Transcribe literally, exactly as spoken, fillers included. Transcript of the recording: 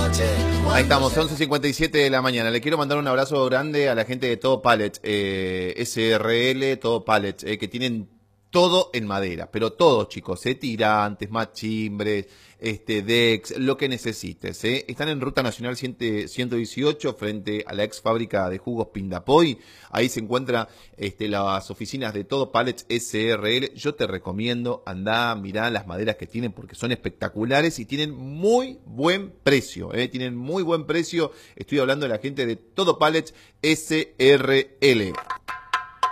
Ahí estamos, once cincuenta y siete de la mañana. Le quiero mandar un abrazo grande a la gente de Todo Pallet, eh, S R L, Todo Pallet, eh, que tienen todo en madera, pero todo, chicos, eh, tirantes, machimbres, este, decks, lo que necesites. Eh. Están en Ruta Nacional ciento dieciocho, frente a la ex fábrica de jugos Pindapoy. Ahí se encuentran este, las oficinas de Todo Pallets S R L. Yo te recomiendo, andá, mirá las maderas que tienen porque son espectaculares y tienen muy buen precio. Eh. Tienen muy buen precio. Estoy hablando de la gente de Todo Pallets S R L.